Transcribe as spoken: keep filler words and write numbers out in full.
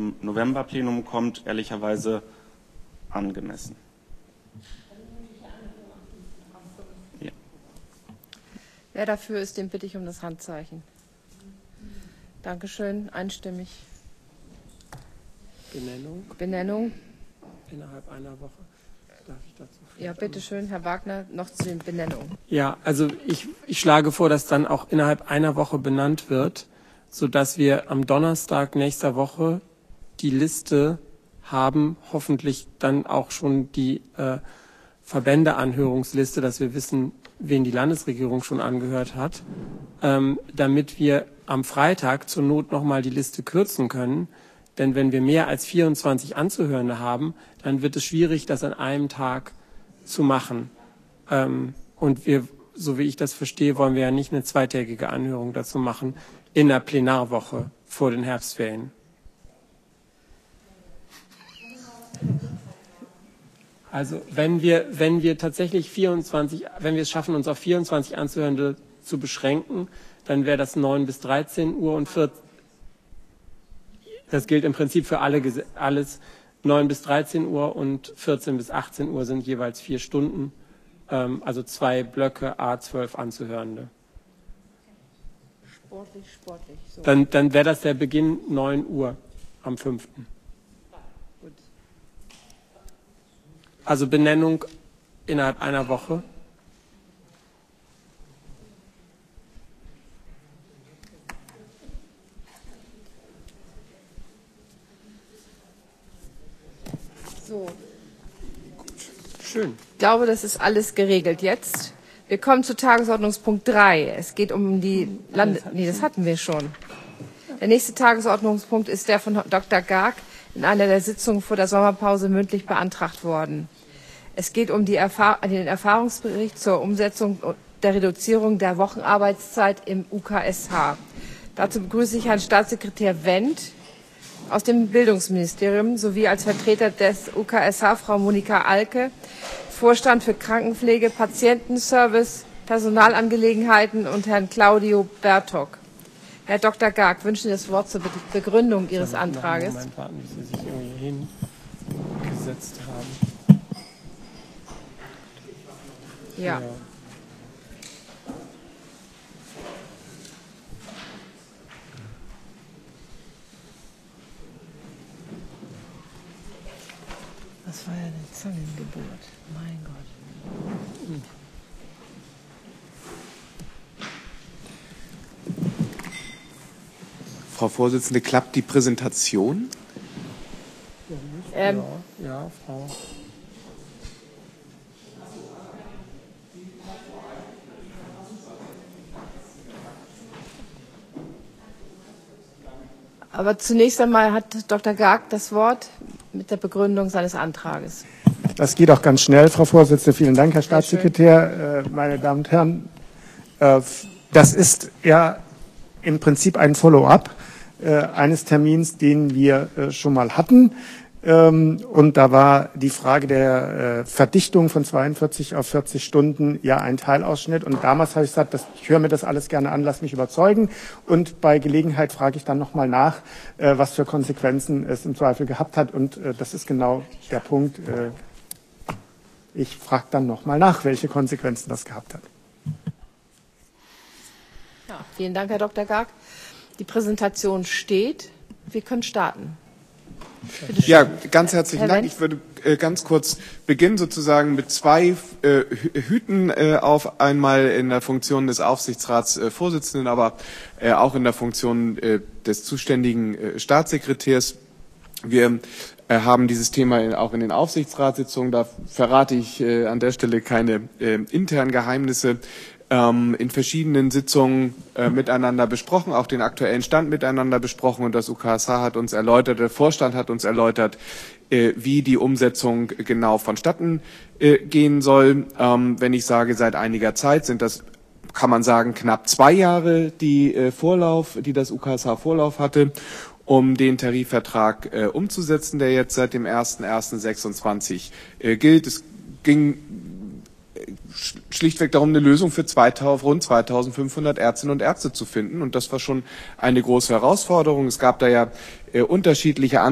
zum Novemberplenum kommt, ehrlicherweise angemessen. Ja. Wer dafür ist, den bitte ich um das Handzeichen. Dankeschön. Einstimmig. Benennung. Benennung. Innerhalb einer Woche. Darf ich dazu? Ja, bitteschön, Herr Wagner, noch zu den Benennungen. Ja, also ich, ich schlage vor, dass dann auch innerhalb einer Woche benannt wird, sodass wir am Donnerstag nächster Woche die Liste haben, hoffentlich dann auch schon die äh, Verbändeanhörungsliste, dass wir wissen, wen die Landesregierung schon angehört hat, ähm, damit wir am Freitag zur Not nochmal die Liste kürzen können. Denn wenn wir mehr als vierundzwanzig Anzuhörende haben, dann wird es schwierig, das an einem Tag zu machen. Ähm, und wir, so wie ich das verstehe, wollen wir ja nicht eine zweitägige Anhörung dazu machen in der Plenarwoche vor den Herbstferien. Also wenn wir, wenn wir tatsächlich vierundzwanzig, wenn wir es schaffen, uns auf vierundzwanzig Anzuhörende zu beschränken, dann wäre das neun bis dreizehn Uhr und vierzehn. Das gilt im Prinzip für alle, alles. neun bis dreizehn Uhr und vierzehn bis achtzehn Uhr sind jeweils vier Stunden, ähm, also zwei Blöcke, a zwölf Anzuhörende. Sportlich, sportlich. So. Dann, dann wäre das der Beginn neun Uhr am fünften Gut. Also Benennung innerhalb einer Woche. So. Schön. Ich glaube, das ist alles geregelt jetzt. Wir kommen zu Tagesordnungspunkt drei. Es geht um die Lande... Nee, das hatten wir schon. Der nächste Tagesordnungspunkt ist der von Doktor Garg in einer der Sitzungen vor der Sommerpause mündlich beantragt worden. Es geht um die Erfahr- den Erfahrungsbericht zur Umsetzung der Reduzierung der Wochenarbeitszeit im U K S H. Dazu begrüße ich Herrn Staatssekretär Wendt aus dem Bildungsministerium sowie als Vertreter des U K S H Frau Monika Alke, Vorstand für Krankenpflege, Patientenservice, Personalangelegenheiten und Herrn Claudio Bertok. Herr Doktor Garg, wünschen Sie das Wort zur Begründung Ihres Antrages? Moment warten, bis Sie sich irgendwie hingesetzt haben. Ja. Ja. Das war ja eine Zangengeburt. Mein Gott. Frau Vorsitzende, klappt die Präsentation? Ähm, Ja, ja, Frau. aber zunächst einmal hat Doktor Garg das Wort mit der Begründung seines Antrages. Das geht auch ganz schnell, Frau Vorsitzende. Vielen Dank, Herr Staatssekretär. Äh, meine Damen und Herren, äh, das ist ja im Prinzip ein Follow-up äh, eines Termins, den wir äh, schon mal hatten. Ähm, und da war die Frage der äh, Verdichtung von zweiundvierzig auf vierzig Stunden ja ein Teilausschnitt. Und damals habe ich gesagt, das, ich höre mir das alles gerne an, lass mich überzeugen. Und bei Gelegenheit frage ich dann nochmal nach, äh, was für Konsequenzen es im Zweifel gehabt hat. Und äh, das ist genau der Punkt. Äh, ich frage dann nochmal nach, welche Konsequenzen das gehabt hat. Ja, vielen Dank, Herr Doktor Garg. Die Präsentation steht. Wir können starten. Bitte schön. Ja, ganz herzlichen Herr Dank. Wendt? Ich würde äh, ganz kurz beginnen sozusagen mit zwei äh, Hüten äh, auf, einmal in der Funktion des Aufsichtsratsvorsitzenden, äh, aber äh, auch in der Funktion äh, des zuständigen äh, Staatssekretärs. Wir äh, haben dieses Thema in, auch in den Aufsichtsratssitzungen, da verrate ich äh, an der Stelle keine äh, internen Geheimnisse, ähm, in verschiedenen Sitzungen äh, miteinander besprochen, auch den aktuellen Stand miteinander besprochen, und das U K S H hat uns erläutert, der Vorstand hat uns erläutert, äh, wie die Umsetzung genau vonstatten äh, gehen soll. Ähm, wenn ich sage seit einiger Zeit, sind das, kann man sagen, knapp zwei Jahre, die äh, Vorlauf, die das U K S H Vorlauf hatte, um den Tarifvertrag äh, umzusetzen, der jetzt seit dem ersten ersten sechsundzwanzig äh, gilt. Es ging schlichtweg darum, eine Lösung für zweitausend, rund zweitausendfünfhundert Ärztinnen und Ärzte zu finden. Und das war schon eine große Herausforderung. Es gab da ja äh, unterschiedliche